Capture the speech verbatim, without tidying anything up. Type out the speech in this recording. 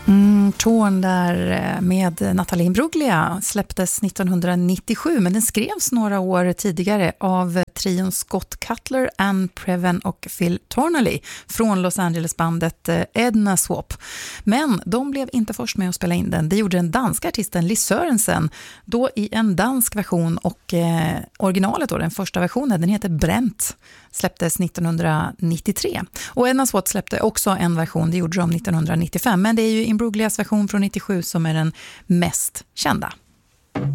Mm, Torn där med Natalie Imbruglia släpptes nittonhundranittiosju, men den skrevs några år tidigare av trion Scott Cutler, Ann Preven och Phil Torneley från Los Angeles-bandet Edna Swap. Men de blev inte först med att spela in den. Det gjorde den danska artisten Lis Sørensen, då i en dansk version, och eh, originalet då, den första versionen, den heter Brent, släpptes nittonhundranittiotre. Och Edna Swap släppte också en version, det gjorde de nittonhundranittiofem, men det är ju Imbruglias version från nittiosju som är den mest kända.